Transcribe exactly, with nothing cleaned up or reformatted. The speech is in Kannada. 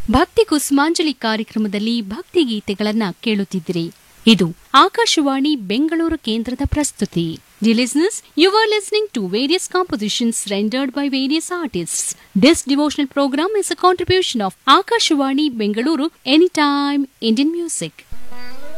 ಭಕ್ತಿ ಕುಸುಮಾಂಜಲಿ ಕಾರ್ಯಕ್ರಮದಲ್ಲಿ ಭಕ್ತಿ ಗೀತೆಗಳನ್ನ ಕೇಳುತ್ತಿದ್ದಿರಿ. ಇದು ಆಕಾಶವಾಣಿ ಬೆಂಗಳೂರು ಕೇಂದ್ರದ ಪ್ರಸ್ತುತಿ. Dear listeners, you are listening to various compositions rendered by various artists. This devotional program is a contribution of Akashvani Bengaluru Anytime Indian Music.